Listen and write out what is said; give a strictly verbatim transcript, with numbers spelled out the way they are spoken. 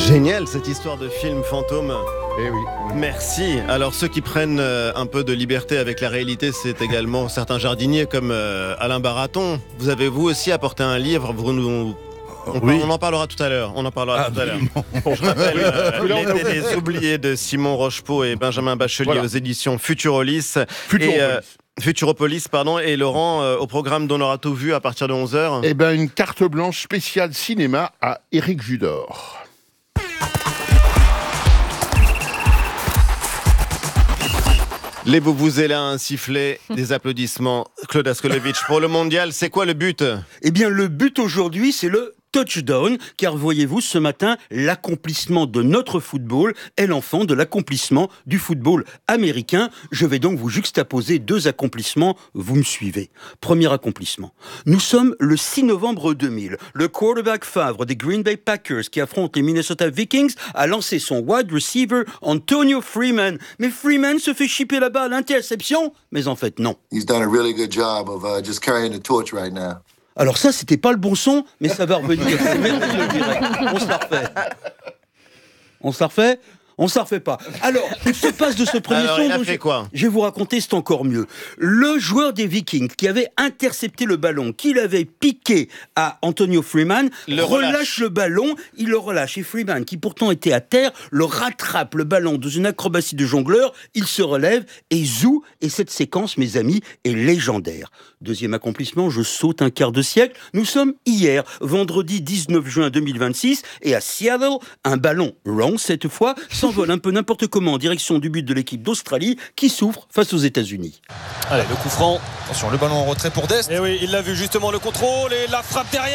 Génial cette histoire de film fantôme. Eh oui. Merci. Alors ceux qui prennent euh, un peu de liberté avec la réalité, c'est également certains jardiniers comme euh, Alain Baraton. Vous avez vous aussi apporté un livre. Vous nous... On, Oui. on en parlera tout à l'heure. On en parlera tout à l'heure. Absolument. Je rappelle euh, Là, on a L'été des oubliés de Simon Rochepeau et Benjamin Bachelier Voilà. aux éditions Futurolis. Futuropolis. Et, euh, Futuropolis, pardon. Et Laurent, euh, au programme d'On aura tout vu à partir de onze heures. Eh ben, une carte blanche spéciale cinéma à Éric Judor. Les Vuvuzela, un sifflet, des applaudissements. Claude Askolovitch, pour le mondial, c'est quoi le but ? Eh bien, le but aujourd'hui, c'est le touchdown, car voyez-vous, ce matin, l'accomplissement de notre football est l'enfant de l'accomplissement du football américain. Je vais donc vous juxtaposer deux accomplissements, vous me suivez. Premier accomplissement. Nous sommes le six novembre deux mille. Le quarterback Favre des Green Bay Packers, qui affronte les Minnesota Vikings, a lancé son wide receiver Antonio Freeman. Mais Freeman se fait chipper la balle, interception ? Mais en fait, non. He's done a really good job of uh, just carrying the torch right now. Alors ça, c'était pas le bon son, mais ça va revenir. C'est merveilleux, direct. On se la refait. On se la refait ? On s'en refait pas. Alors, il se passe de ce premier Alors, son. il a dont fait je, quoi je vais vous raconter, c'est encore mieux. Le joueur des Vikings qui avait intercepté le ballon, qu'il avait piqué à Antonio Freeman, Le relâche relâche. le ballon, il le relâche. Et Freeman, qui pourtant était à terre, le rattrape le ballon dans une acrobatie de jongleur, il se relève et zou. Et cette séquence, mes amis, est légendaire. Deuxième accomplissement, je saute un quart de siècle. Nous sommes hier, vendredi dix-neuf juin deux mille vingt-six, et à Seattle, un ballon wrong cette fois, s'envole un peu n'importe comment en direction du but de l'équipe d'Australie qui souffre face aux États-Unis. Allez, le coup franc. Attention, le ballon en retrait pour Dest. Et oui, il l'a vu justement, le contrôle et la frappe derrière.